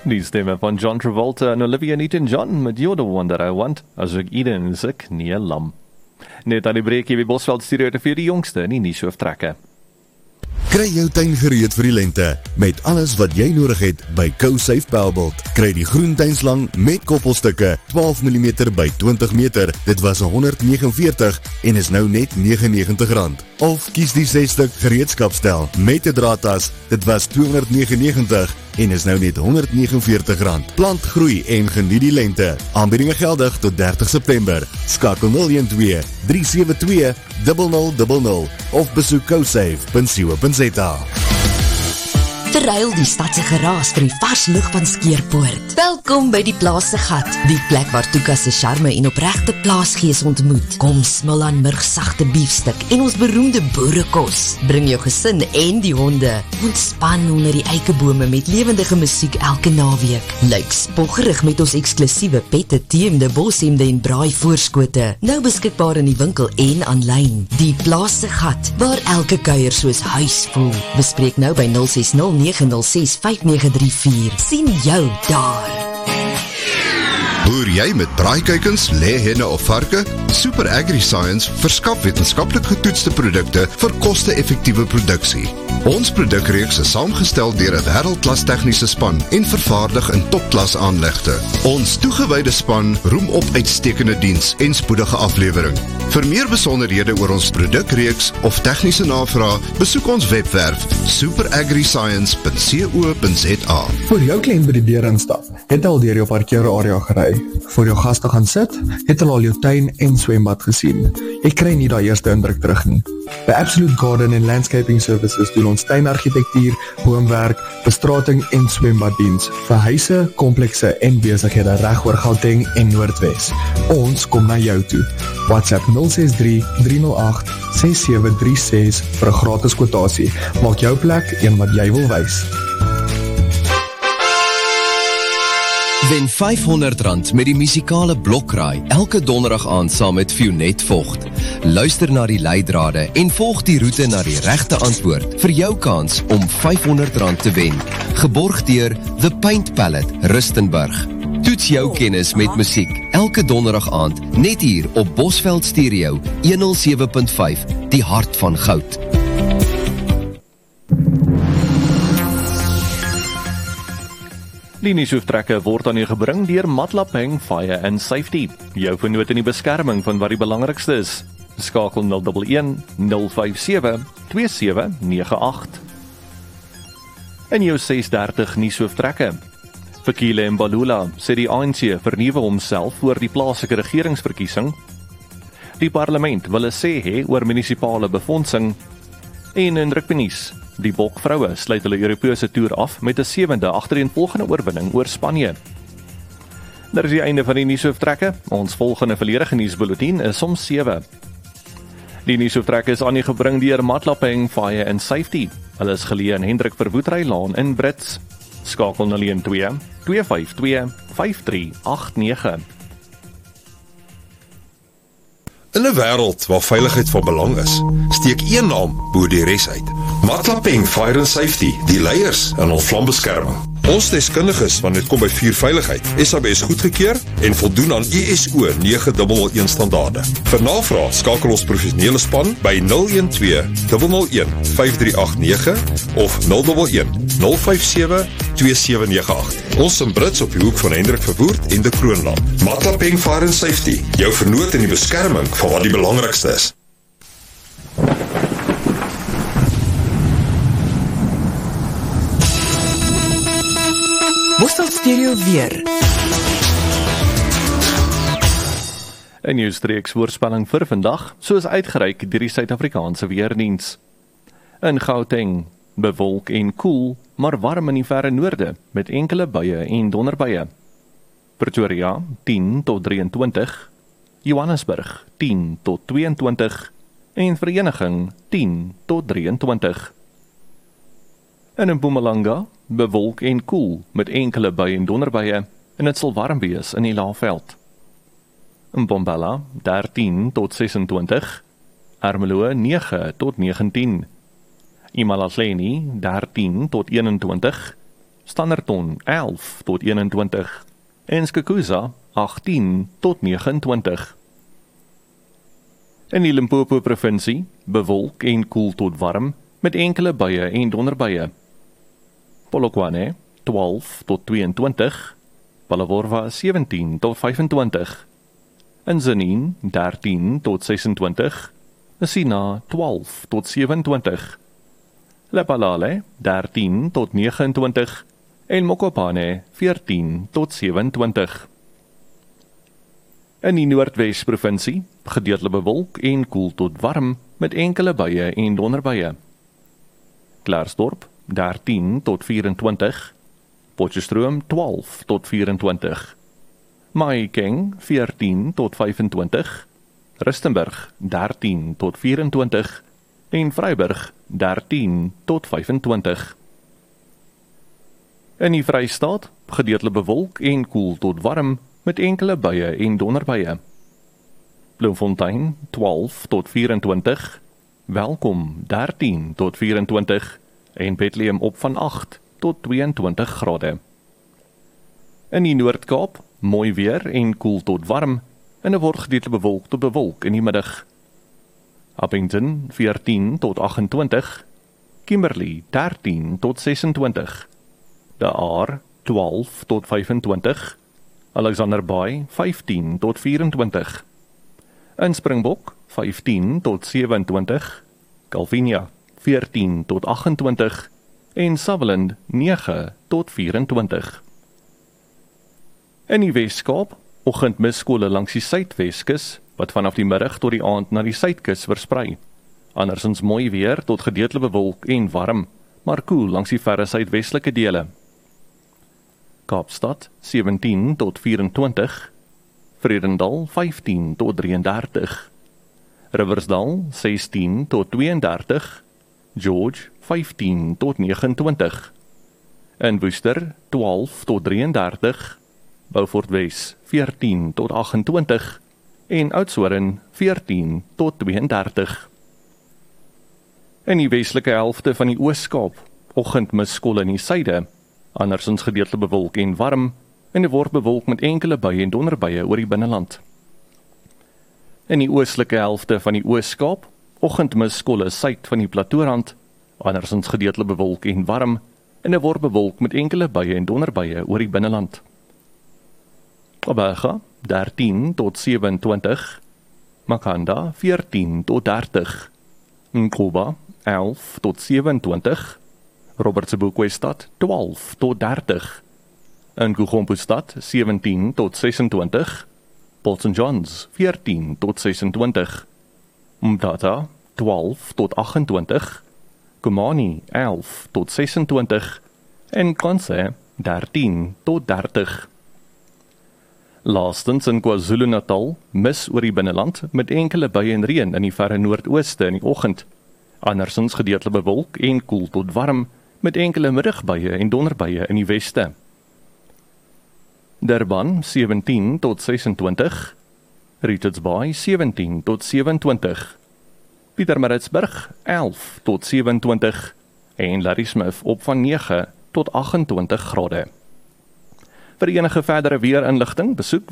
Die stemme van John Travolta en Olivia Newton-John met You're the One That I Want, as ek Eden is ek nie 'n lam. Net aan die breek hier by Bosveld studio vir die jongste in die nuusoortrekke. Kry jou tuin gereed vir die lente, met alles wat jy nodig het by CoSafe Pelbolt. Kry die groentuinslang met koppelstukke, 12 mm by 20 meter, dit was R149 en is nou net R99. Of kies die 6-stuk gereedskapstel met 'n draadtas, dit was R299 en is nou net R149. Plant groei en geniet die lente. Aanbiedinge geldig tot 30 September. Skakel 012 372 0000 of besoek cosafe.co.za. Verruil die stadse geraas vir die vars lug van Skeerpoort. Welkom by die Plaas se Gat, die plek waar Tuka se charme en opregte plaasgees ontmoet. Kom smil aan murgsagte biefstuk en ons beroemde boerekos. Bring jou gesin en die honde. Ontspan onder die eikebome met lewendige musiek elke naweek. Lyk spoggerig met ons eksklusiewe pette, teemde, boshemde en braai voorskote. Nou beskikbaar in die winkel en aanlyn. Die Plaas se Gat, waar elke kuier soos huis voel. Bespreek nou by 060-906-5934. Sien jou daar. Boer jy met braaikuikens, lêhenne of varke? Super AgriScience verskaf wetenskaplik getoetste produkte vir koste-effektiewe produksie. Ons produkreeks is saamgestel deur 'n wêreldklas tegniese span en vervaardig in topklas aanlegte. Ons toegewyde span roem op uitstekende diens en spoedige aflewering. Vir meer besonderhede oor ons produkreeks of tegniese navraag, besoek ons webwerf superagriscience.co.za. Voor jou kliënt by die deur instap, het al deur jou parkeerarea gery. Voor jou gaste gaan sit, het al jou tuin en swembad gesien. Jy kry nie daai eerste indruk terug nie. By Absolute Garden and Landscaping Services doen ons tuinargitektuur, boomwerk, bestrating en swembaddiens vir huise, komplekse en besighede reg oor Gauteng en Noordwes. Ons kom na jou toe. WhatsApp 063-308-6736 vir 'n gratis kwotasie. Maak jou plek een wat jy wil wys. Wen R500 met die musikale blokraai elke donderdag aand saam met Fionet Vogt. Luister na die leidrade en volg die roete na die regte antwoord vir jou kans om R500 te wen. Geborg deur The Paint Palette, Rustenburg. Toets jou kennis met musiek elke donderdag aand net hier op Bosveld Stereo 107.5, die hart van goud. Die nuusoortrekke word aan u gebring deur Matlapeng Fire and Safety. Jou vernoot in die beskerming van wat die belangrikste is. Skakel 011 057 2798. In jou 630 nuusoortrekke. Fikile Mbalula sê die ANC vernuwe homself voor die plaaslike regeringsverkiesing. Die parlement wil 'n sê hê oor munisipale befondsing. En in rugbynuus, die Bokvroue sluit hulle Europese toer af met 'n 7de agtereenvolgende oorwinning oor Spanje. Dit is die einde van die nuusoortrekke. Ons volgende volledige nuusbulletin is om 7. Die nuusoortrekke is aan u gebring deur Matlapeng Fire and Safety. Hulle is geleë in Hendrik Verwoerd Laan in Brits. Skakel 012 252 5389. In 'n wêreld waar veiligheid van belang is, steek een naam bo die res uit. Matlapeng Fire and Safety, die leiers in ons vlambeskerming. Ons deskundiges wanneer dit kom by vuurveiligheid, SABS goedgekeur en voldoen aan ISO 9001 standaarde. Vir navraag skakel ons professionele span by 012 001 5389 of 011 057 2798. Ons in Brits op die hoek van Hendrik Verwoerd en de Kroonland. Matlapeng Fire and Safety, jou vernoot in die beskerming van wat die belangrikste is. Bosveld Stereo weer. 'n Nuusstreeks voorspelling vir vandag, soos uitgereik deur die Suid-Afrikaanse Weerdiens. In Gauteng, bewolk en koel, maar warm in die verre noorde, met enkele buie en donderbuie. Pretoria, 10 tot 23, Johannesburg, 10 tot 22, en Vereniging, 10 tot 23. En in Mpumalanga, bewolk en koel, met enkele buie en donderbuie, en het sal warm wees in die Laagveld. In Bombala, 13 tot 26, Ermelo, 9 tot 19, Imalahleni, 13 tot 21, Standerton 11 tot 21 en Skukuza 18 tot 29. In die Limpopo provinsie, bewolk en koel tot warm, met enkele buie en donderbuie. Polokwane 12 tot 22, Palaworwa 17 tot 25, Nzaneen 13 tot 26, Sina 12 tot 27, Lephalale 13 tot 29 en Mokopane 14 tot 27. In die Noordwes provinsie, gedeeltelik bewolk en koel tot warm met enkele buie en donderbuie. Klarsdorp 13 tot 24, Potchefstroom 12 tot 24, Mahikeng 14 tot 25, Rustenburg 13 tot 24 en Vryburg 13 tot 25. In die Vrystaat, gedeeltelik bewolk en koel tot warm met enkele buie en donderbuie. Bloemfontein 12 tot 24, Welkom 13 tot 24 en Bethlehem op van 8 tot 22 grade. In die Noord-Kaap, mooi weer en koel tot warm en dit word gedeeltelik bewolk tot bewolk in die middag. Appington 14 tot 28, Kimberley 13 tot 26, De Aar 12 tot 25, Alexander Bay 15 tot 24, in Springbok 15 tot 27, Calvinia 14 tot 28 en Sutherland 9 tot 24. In die Weskaap, oggendmiskole langs die Suidweskus, wat vanaf die middag tot die aand na die Suidkus versprei. Andersins mooi weer tot gedeeltelik bewolk en warm, maar koel langs die verre suidwestelike dele. Kaapstad 17 tot 24, Vredendal 15 tot 33, Riversdal 16 tot 32, George 15 tot 29, in Worcester 12 tot 33, Beaufort Wes 14 tot 28 en Oudtshoorn 14 tot 32. In die westelike helfte van die Oos-Kaap, oggendmiskol in die suide, andersins gedeeltelik bewolk en warm, en dit word bewolk met enkele buie en donderbuie oor die binneland. In die oostelike helfte van die Oos-Kaap, oggendmiskolle suid van die Plateaurand, andersins gedeeltelik bewolk en warm, en dit word bewolk met enkele buie en donderbuie oor die binneland. Kaapstad 13 tot 27, Makhanda 14 tot 30, Nkuba 11 tot 27, Robertsburg-Weststad 12 tot 30, Nkugompostad 17 tot 26, Port St. John's 14 tot 26, Mthatha 12 tot 28, Komani 11 tot 26 en Kanse 13 tot 30. Laastens in KwaZulu-Natal mis oor die binneland met enkele buie en reën in die verre noordooste in die oggend. Andersins gedeeltelik bewolk en koel tot warm met enkele middagbuie en donderbuie in die weste. Durban 17 tot 26, Richards Bay 17 tot 27, Pietermaritzburg 11 tot 27 en Ladysmith op van 9 tot 28 grade. Vir enige verdere weerinligting besoek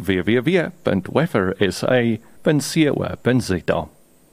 www.weathersa.co.za.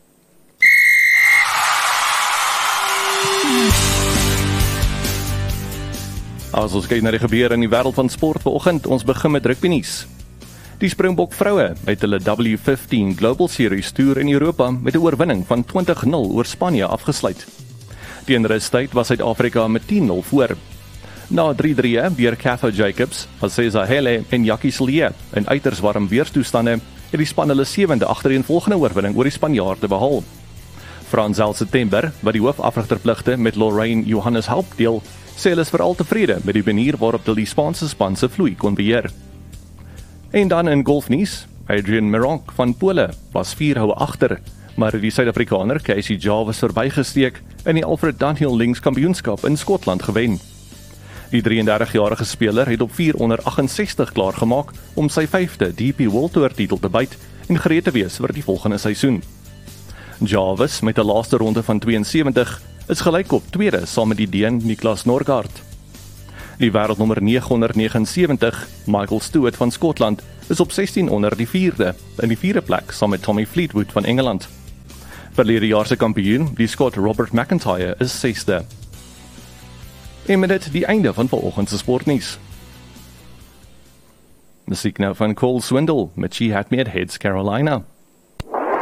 As ons kyk na die gebeure in die wêreld van sport vanoggend, ons begin met rugby nuus. Die Springbok vroue het hulle W15 Global Series toer in Europa met 'n oorwinning van 20-0 oor Spanje afgesluit. Teen rustyd was Suid-Afrika met 10-0 voor. Na 3-3 deur Catho Jacobs, Cesar Hele en Jackie Silje in uiters warm weerstoestande het die span hulle 7de agtereenvolgende oorwinning oor die Spanjaarde behaal. Fransel September, wat die hoofafrigterpligte met Lorraine Johannes Haup deel, sê hulle is veral tevrede met die manier waarop die Spaanse span se vloei kon beheer. En dan in golfnuus, Adrian Meronk van Pole was 4 houe agter, maar die Suid-Afrikaner Casey Jarvis verbygesteek in die Alfred Dunhill Links Kampioenskap in Skotland gewen. Die 33-jarige speler het op 468 klaargemaak om sy 5de DP World Tour titel te byt en gereed te wees vir die volgende seisoen. Jarvis met 'n laaste ronde van 72 is gelyk op tweede saam met die Deen Niklas Norgaard. Die wêreldnommer 979, Michael Stewart van Skotland, is op 16 onder die 4de, in die 4de plek saam met Tommy Fleetwood van Engeland. Verlede jaar se kampioen, die Skot Robert McIntyre, is 6de. En met dit die einde van vanoggend se sportnuus. Musiek nou van Cole Swindle met She Had Me at Heads Carolina.